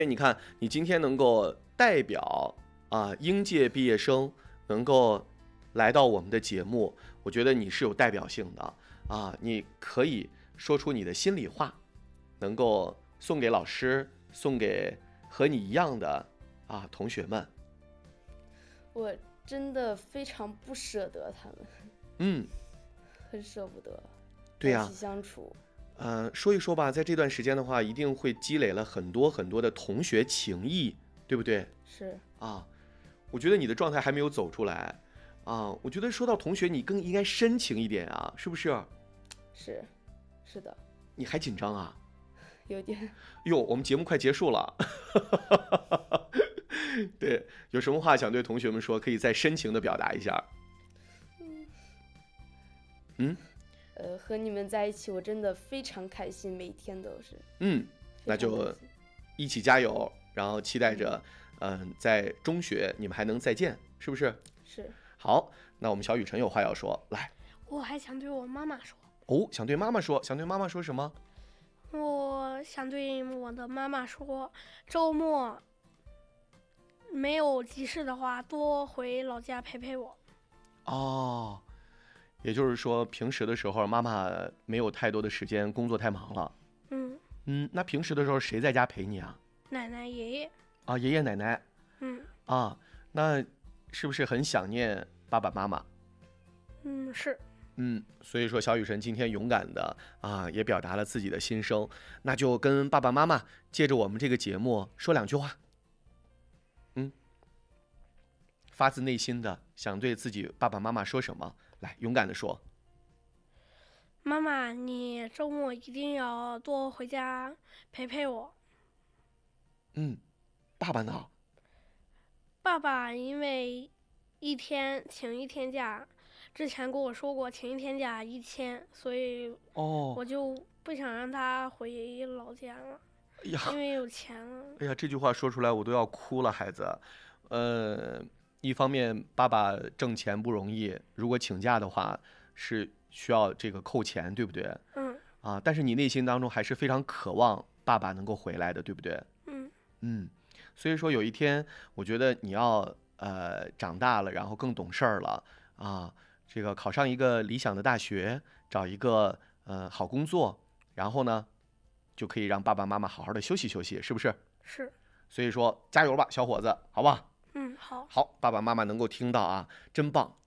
你看，你今天能够代表应届毕业生能够来到我们的节目，我觉得你是有代表性的你可以说出你的心里话，能够送给老师，送给和你一样的同学们。 我真的非常不舍得他们， 嗯， 很舍不得对呀， 在一起相处。 说一说吧，在这段时间的话，一定会积累了很多很多的同学情谊，对不对？ 是， 啊，我觉得你的状态还没有走出来我觉得说到同学，你更应该深情一点是不是？ 是，是的， 你还紧张啊？ 有点。 哟，我们节目快结束了，对，有什么话想对同学们说，可以再深情的表达一下。嗯和你们在一起，我真的非常开心，每天都是嗯，那就非常开心。 一起加油，然后期待着，在中学你们还能再见，是不是？ 是， 好，那我们小雨辰有话要说，来。 我还想对我妈妈说， 哦，想对妈妈说，想对妈妈说什么？ 我想对我的妈妈说，周末没有急事的话，多回老家陪陪我。 哦，也就是说，平时的时候妈妈没有太多的时间，工作太忙了。那平时的时候谁在家陪你啊？ 奶奶、爷爷。 爷爷奶奶。 嗯那是不是很想念爸爸妈妈？ 是。 所以说小雨辰今天勇敢的也表达了自己的心声，那就跟爸爸妈妈借着我们这个节目说两句话。发自内心的想对自己爸爸妈妈说什么？来，勇敢的说。 妈妈，你周末一定要多回家陪陪我。 爸爸呢？ 爸爸因为请一天假，之前跟我说过请一天假1000，所以我就不想让他回老家了，因为有钱了。 哎呀，这句话说出来我都要哭了，孩子。一方面爸爸挣钱不容易，如果请假的话是需要这个扣钱，对不对？但是你内心当中还是非常渴望爸爸能够回来的，对不对？所以说有一天，我觉得你要长大了，然后更懂事儿了这个考上一个理想的大学，找一个好工作，然后呢，就可以让爸爸妈妈好好的休息休息，是不是？ 是。 所以说加油吧，小伙子，好吧？ 好。 好，爸爸妈妈能够听到真棒。